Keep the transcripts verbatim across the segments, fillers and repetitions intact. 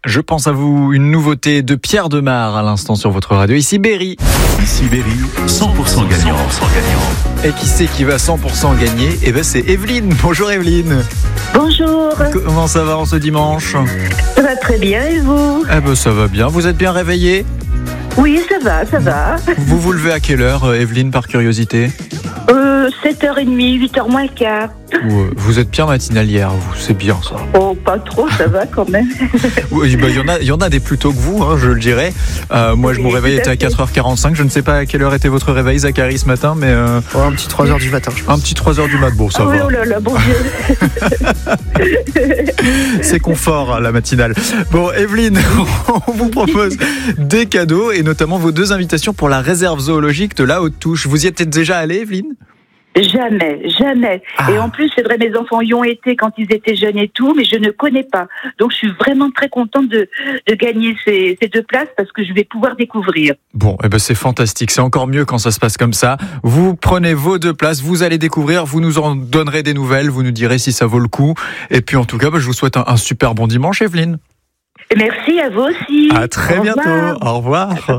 Je pense à vous, une nouveauté de Pierre Demar à l'instant sur votre radio. Ici Berry. Ici Berry, cent pour cent gagnant. cent pour cent gagnant. Et qui c'est qui va cent pour cent gagner? Eh ben c'est Evelyne. Bonjour Evelyne. Bonjour. Comment ça va en ce dimanche? Ça va très bien et vous? Eh ben ça va bien. Vous êtes bien réveillée? Oui, ça va, ça va. Vous vous levez à quelle heure, Evelyne, par curiosité? Euh, sept heures trente, huit heures moins quart. Vous êtes bien matinalière, vous, c'est bien ça. Oh, pas trop, ça va quand même. Oui, bah, y en a, y en a des plus tôt que vous, hein, je le dirais. Euh, moi, je, oui, mon réveil était à quatre heures quarante-cinq. Je ne sais pas à quelle heure était votre réveil, Zachary, ce matin, mais euh, oh, un petit trois heures du matin. Je pense. Un petit trois heures du mat, bon, ça ah, va. Oui, oh là là, bon Dieu. C'est confort, la matinale. Bon, Evelyne, on vous propose des cadeaux et notamment vos deux invitations pour la réserve zoologique de la Haute-Touche. Vous y êtes déjà allée, Evelyne? Jamais, jamais. Ah. Et en plus, c'est vrai, mes enfants y ont été quand ils étaient jeunes et tout, mais je ne connais pas. Donc, je suis vraiment très contente de, de gagner ces, ces deux places parce que je vais pouvoir découvrir. Bon, eh ben c'est fantastique. C'est encore mieux quand ça se passe comme ça. Vous prenez vos deux places, vous allez découvrir, vous nous en donnerez des nouvelles, vous nous direz si ça vaut le coup. Et puis, en tout cas, ben, je vous souhaite un, un super bon dimanche, Evelyne. Merci à vous aussi. À très Au bientôt. revoir. Au revoir.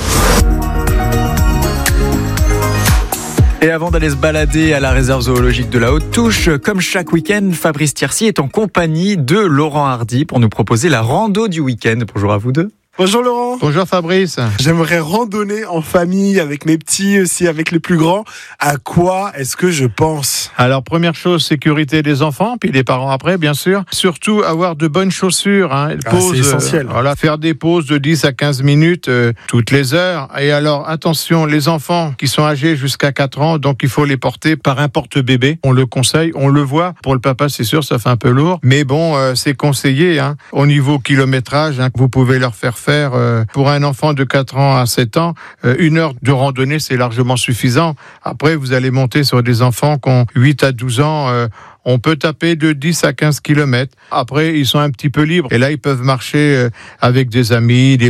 Et avant d'aller se balader à la réserve zoologique de la Haute-Touche, comme chaque week-end, Fabrice Thiercy est en compagnie de Laurent Hardy pour nous proposer la rando du week-end. Bonjour à vous deux. Bonjour Laurent. Bonjour Fabrice. J'aimerais randonner en famille avec mes petits, aussi avec les plus grands. À quoi est-ce que je pense? Alors première chose, sécurité des enfants, puis des parents après, bien sûr. Surtout avoir de bonnes chaussures. Hein. Ah, Pause, c'est essentiel. Euh, voilà, faire des pauses de dix à quinze minutes euh, toutes les heures. Et alors attention, les enfants qui sont âgés jusqu'à quatre ans, donc il faut les porter par un porte-bébé. On le conseille, on le voit. Pour le papa, c'est sûr, ça fait un peu lourd. Mais bon, euh, c'est conseillé. Hein. Au niveau kilométrage, hein, vous pouvez leur faire faire Faire, euh, pour un enfant de quatre ans à sept ans, euh, une heure de randonnée, c'est largement suffisant. Après, vous allez monter sur des enfants qui ont huit à douze ans. Euh, on peut taper de dix à quinze kilomètres. Après, ils sont un petit peu libres. Et là, ils peuvent marcher euh, avec des amis, des